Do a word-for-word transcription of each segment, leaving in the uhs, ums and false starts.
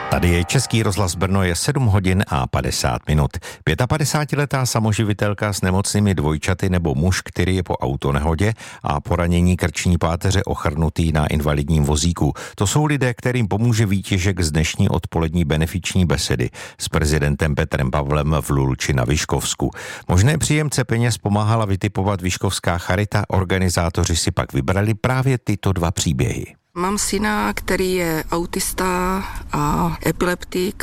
Tady je Český rozhlas Brno, je sedm hodin a padesát minut. pětapadesátiletá samoživitelka s nemocnými dvojčaty nebo muž, který je po autonehodě a poranění krční páteře ochrnutý na invalidním vozíku. To jsou lidé, kterým pomůže výtěžek z dnešní odpolední benefiční besedy s prezidentem Petrem Pavlem v Lulči na Vyškovsku. Možné příjemce peněz pomáhala vytipovat Vyškovská charita, organizátoři si pak vybrali právě tyto dva příběhy. Mám syna, který je autista a epileptik.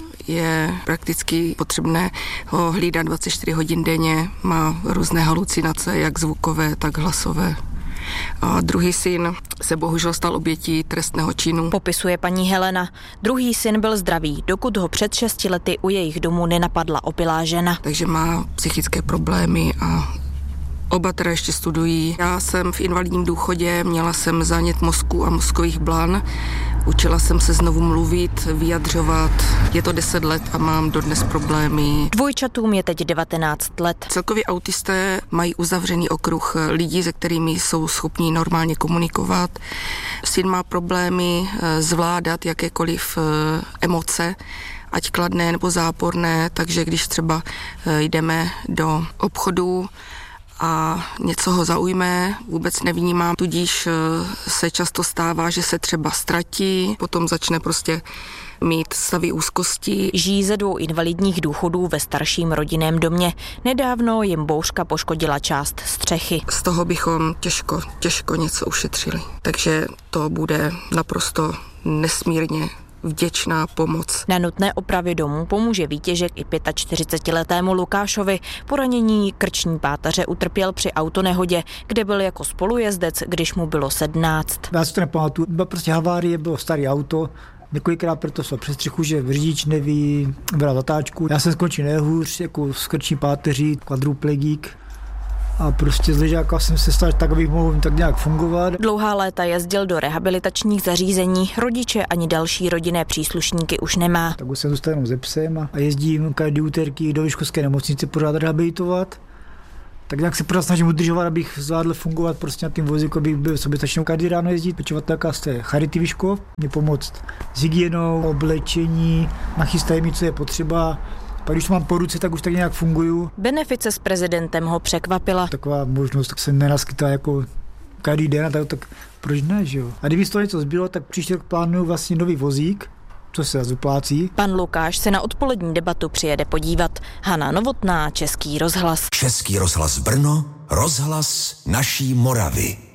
Je prakticky potřebné ho hlídat dvacet čtyři hodin denně. Má různé halucinace, jak zvukové, tak hlasové. A druhý syn se bohužel stal obětí trestného činu. Popisuje paní Helena. Druhý syn byl zdravý, dokud ho před šesti lety u jejich domu nenapadla opilá žena. Takže má psychické problémy a oba teda ještě studují. Já jsem v invalidním důchodě, měla jsem zánět mozku a mozkových blan. Učila jsem se znovu mluvit, vyjadřovat. Je to deset let a mám dodnes problémy. Dvojčatům je teď devatenáct let. Celkově autisté mají uzavřený okruh lidí, se kterými jsou schopní normálně komunikovat. Syn má problémy zvládat jakékoliv emoce, ať kladné nebo záporné, takže když třeba jdeme do obchodu a něco ho zaujme, vůbec nevnímám, tudíž se často stává, že se třeba ztratí, potom začne prostě mít stavy úzkosti. Žijí ze dvou invalidních důchodů ve starším rodinném domě. Nedávno jim bouřka poškodila část střechy. Z toho bychom těžko, těžko něco ušetřili. Takže to bude naprosto nesmírně vděčná pomoc. Na nutné opravě domu pomůže výtěžek i čtyřicetiletému Lukášovi. Poranění krční páteře utrpěl při autonehodě, kde byl jako spolujezdec, když mu bylo sedmnáct. Já si to nepamatuju. Byla prostě havárie, bylo staré auto. Několikrát proto šlo přes střechu, že řidič neví, byla zatáčku. Já jsem skončil nejhůř, jako s krční páteří, kvadruplegík. A prostě z ležáka jsem se stal tak, abych mohl tak nějak fungovat. Dlouhá léta jezdil do rehabilitačních zařízení, rodiče ani další rodinné příslušníky už nemá. Tak už jsem zůstal jenom se psem a jezdím každý úterky do Vyškovské nemocnice pořád rehabilitovat. Tak nějak se pořád snažím udržovat, abych zvládl fungovat prostě na tím vozíku, abych byl soběstačný každý ráno jezdit. Pečovatelka z té Charity Vyškov mě pomoct s hygienou, oblečení, nachystají mi, co je potřeba. Pak když mám po ruce, tak už tak nějak funguju. Benefice s prezidentem ho překvapila. Taková možnost tak se nenaskytá jako každý den, tak, tak proč ne, že jo? A kdyby z toho něco zbylo, tak příští rok plánuju vlastně nový vozík, co se zase uplácí. Pan Lukáš se na odpolední debatu přijede podívat. Hana Novotná, Český rozhlas. Český rozhlas Brno, rozhlas naší Moravy.